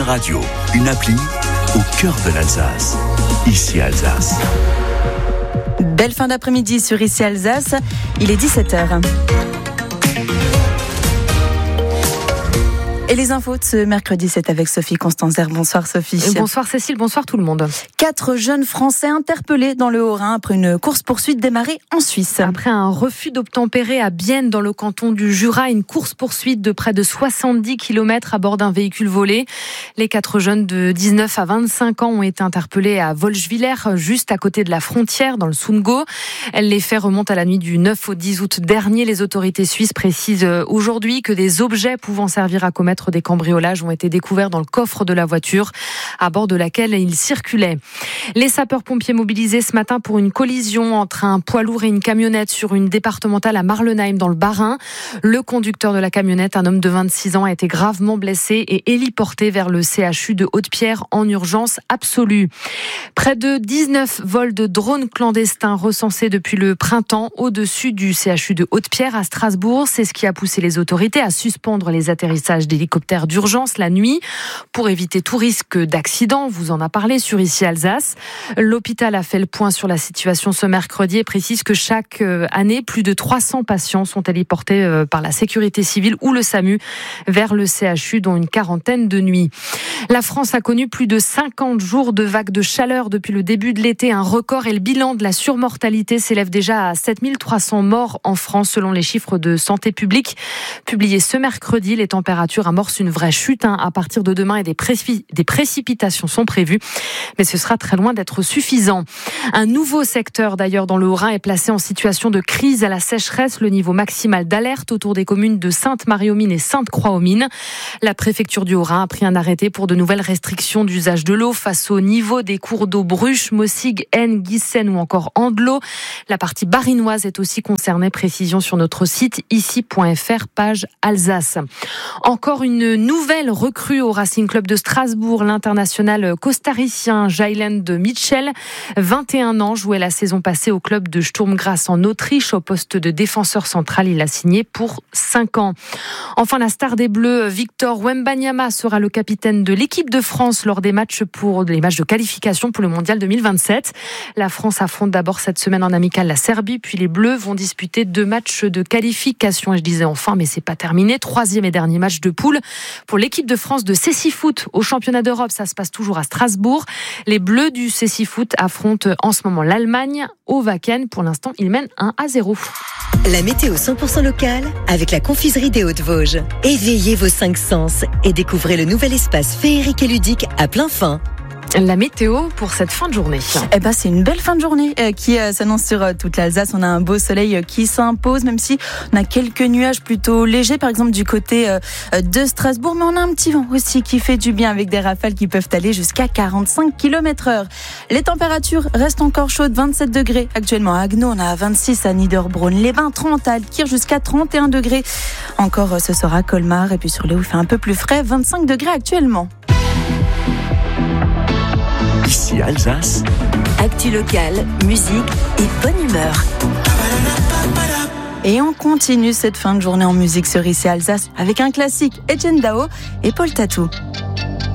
radio, une appli au cœur de l'Alsace. Ici Alsace. Belle fin d'après-midi sur Ici Alsace, il est 17h. Et les infos de ce mercredi, c'est avec Sophie Constanzer. Bonsoir Sophie. Bonsoir Cécile, bonsoir tout le monde. 4 jeunes Français interpellés dans le Haut-Rhin après une course-poursuite démarrée en Suisse. Après un refus d'obtempérer à Bienne dans le canton du Jura, une course-poursuite de près de 70 km à bord d'un véhicule volé. Les 4 jeunes de 19 à 25 ans ont été interpellés à Wolschwiller, juste à côté de la frontière, dans le Sundgau. Les faits remontent à la nuit du 9 au 10 août dernier. Les autorités suisses précisent aujourd'hui que des objets pouvant servir à commettre des cambriolages ont été découverts dans le coffre de la voiture à bord de laquelle ils circulaient. Les sapeurs-pompiers mobilisés ce matin pour une collision entre un poids lourd et une camionnette sur une départementale à Marlenheim dans le Bas-Rhin. Le conducteur de la camionnette, un homme de 26 ans, a été gravement blessé et héliporté vers le CHU de Haute-Pierre en urgence absolue. Près de 19 vols de drones clandestins recensés depuis le printemps au-dessus du CHU de Haute-Pierre à Strasbourg. C'est ce qui a poussé les autorités à suspendre les atterrissages d'hélicoptères d'urgence la nuit pour éviter tout risque d'accident. On vous en a parlé sur Ici Alsace. L'hôpital a fait le point sur la situation ce mercredi et précise que chaque année, plus de 300 patients sont héliportés par la sécurité civile ou le SAMU vers le CHU, dont une quarantaine de nuits. La France a connu plus de 50 jours de vagues de chaleur depuis le début de l'été, un record, et le bilan de la surmortalité s'élève déjà à 7300 morts en France selon les chiffres de Santé publique publiés ce mercredi. Les températures amorcent une vraie chute à partir de demain et des précipitations sont prévues, mais ce sera très loin d'être suffisant. Un nouveau secteur d'ailleurs dans le Haut-Rhin est placé en situation de crise à la sécheresse, le niveau maximal d'alerte autour des communes de Sainte-Marie-aux-Mines et Sainte-Croix-aux-Mines. La préfecture du Haut-Rhin a pris un arrêté pour de nouvelles restrictions d'usage de l'eau face au niveau des cours d'eau Bruche, Mossig, Aisne, Guissen ou encore Andelot. La partie barinoise est aussi concernée. Précision sur notre site ici.fr, page Alsace. Encore une nouvelle recrue au Racing Club de Strasbourg, l'international costaricien Jailand Mitchell, 21 ans, jouait la saison passée au club de Sturm Graz en Autriche. Au poste de défenseur central, il a signé pour 5 ans. Enfin, la star des Bleus, Victor Wembanyama, sera le capitaine de l'équipe de France lors des matchs de qualification pour le Mondial 2027. La France affronte d'abord cette semaine en amical la Serbie, puis les Bleus vont disputer 2 matchs de qualification. Et je disais enfin, mais c'est pas terminé. 3e et dernier match de poule pour l'équipe de France de Cécifoot au championnat d'Europe. Ça se passe toujours à Strasbourg. Les Bleus du Cécifoot affrontent en ce moment l'Allemagne au Wacken. Pour l'instant, ils mènent 1-0. La météo 100% locale avec la confiserie des Hautes-Vosges. Éveillez vos 5 sens et découvrez le nouvel espace féerique et ludique à plein fin. La météo pour cette fin de journée. C'est une belle fin de journée qui s'annonce sur toute l'Alsace. On a un beau soleil qui s'impose, même si on a quelques nuages plutôt légers, par exemple du côté de Strasbourg. Mais on a un petit vent aussi qui fait du bien avec des rafales qui peuvent aller jusqu'à 45 km/h. Les températures restent encore chaudes, 27 degrés actuellement à Haguenau, on a 26 à Niederbronn, les 20-30 à Altkirch, jusqu'à 31 degrés. Encore ce sera à Colmar, et puis sur les hauts il fait un peu plus frais, 25 degrés actuellement. Ici Alsace. Actu locale, musique et bonne humeur. Et on continue cette fin de journée en musique sur Ici Alsace avec un classique, Etienne Dao et Paul Tatou.